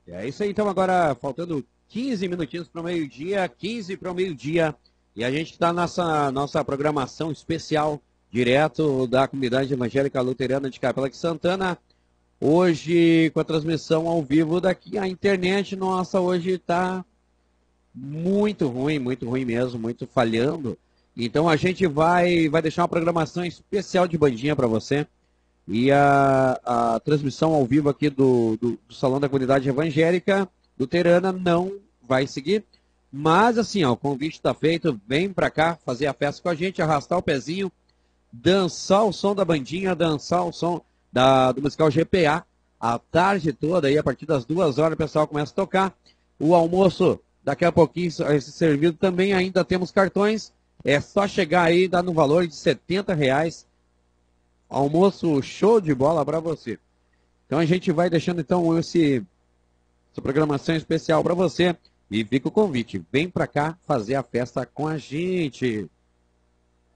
É isso aí, então agora faltando 15 minutinhos para o meio-dia, 15 para o meio-dia, e a gente está nessa nossa programação especial, direto da comunidade evangélica luterana de Capela de Santana, hoje com a transmissão ao vivo daqui. A internet nossa hoje está muito ruim mesmo, muito falhando. Então a gente vai deixar uma programação especial de bandinha para você. E a transmissão ao vivo aqui do Salão da Comunidade Evangélica Luterana não vai seguir. Mas assim, ó, o convite está feito, vem para cá fazer a festa com a gente, arrastar o pezinho, dançar o som da bandinha, dançar o som do musical GPA, a tarde toda, aí a partir das 2 horas o pessoal começa a tocar. O almoço, daqui a pouquinho, vai ser servido também, ainda temos cartões, é só chegar aí, dá no valor de R$ 70. Almoço show de bola para você. Então a gente vai deixando então essa programação especial para você e fica o convite. Vem para cá fazer a festa com a gente.